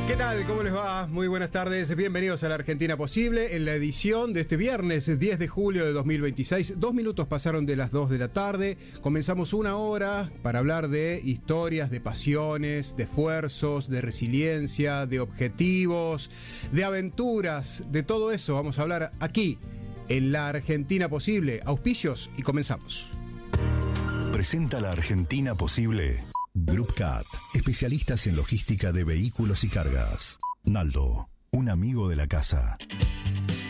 ¿Qué tal? ¿Cómo les va? Muy buenas tardes. Bienvenidos a La Argentina Posible en la edición de este viernes 10 de julio de 2026. 2 minutos pasaron de las 2 de la tarde. Comenzamos una hora para hablar de historias, de pasiones, de esfuerzos, de resiliencia, de objetivos, de aventuras. De todo eso vamos a hablar aquí en La Argentina Posible. Auspicios y comenzamos. Presenta La Argentina Posible Group Cat, especialistas en logística de vehículos y cargas. Naldo, un amigo de la casa.